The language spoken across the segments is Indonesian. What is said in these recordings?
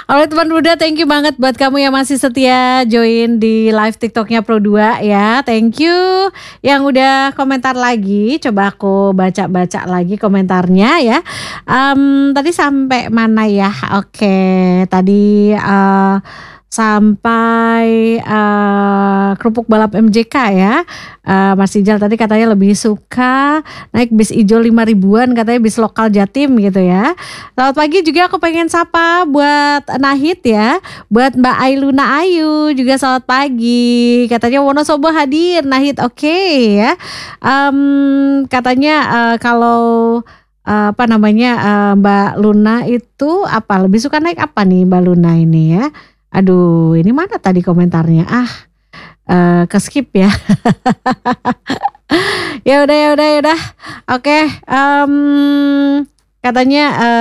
Alright teman muda, thank you banget buat kamu yang masih setia join di live TikToknya Pro2 ya. Thank you. Yang udah komentar lagi, coba aku baca-baca lagi komentarnya ya. Tadi sampai mana ya? Oke, tadi sampai kerupuk balap MJK ya. Mas Ijal tadi katanya lebih suka naik bis ijo 5.000-an, katanya bis lokal Jatim gitu ya. Selamat pagi juga aku pengen sapa buat Nahid ya, buat Mbak Ailuna Ayu juga selamat pagi. Katanya Wonosobo hadir Nahid, oke ya. Katanya kalau Mbak Luna itu apa lebih suka naik apa nih Mbak Luna ini ya? Aduh, ini mana tadi komentarnya? Ke skip ya. Ya udah. Oke, katanya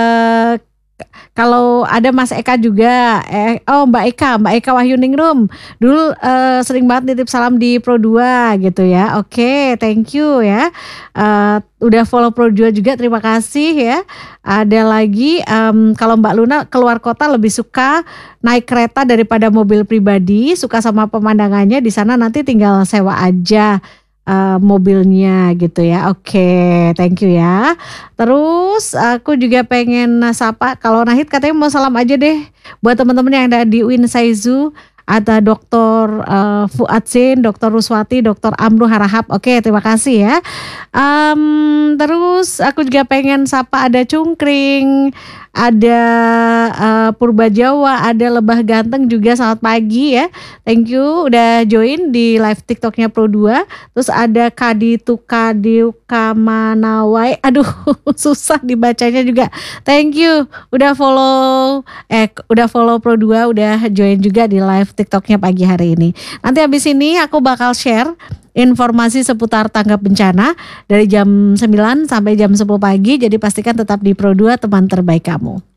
kalau ada Mas Eka juga, Mbak Eka Wahyuningrum, dulu sering banget nitip salam di Pro2 gitu ya. Oke, thank you ya. Udah follow Pro2 juga, terima kasih ya. Ada lagi, kalau Mbak Luna keluar kota lebih suka naik kereta daripada mobil pribadi, suka sama pemandangannya di sana, nanti tinggal sewa aja mobilnya gitu ya. Oke, thank you ya. Terus aku juga pengen sapa, kalau Nahid katanya mau salam aja deh buat teman-teman yang ada di UIN Saizu, ada Dr. Fuad Zain, Dr. Ruswati, Dr. Amru Harahap. Oke, terima kasih ya. Terus aku juga pengen sapa ada Cungkring, ada Purba Jawa, ada Lebah Ganteng juga, selamat pagi ya. Thank you udah join di live TikToknya Pro2. Terus ada Kadiukamanawai, aduh susah dibacanya juga. Thank you udah follow Pro2, udah join juga di live TikToknya pagi hari ini. Nanti habis ini aku bakal share informasi seputar tanggap bencana dari jam 9 sampai jam 10 pagi. Jadi pastikan tetap di Pro2, teman terbaik kamu.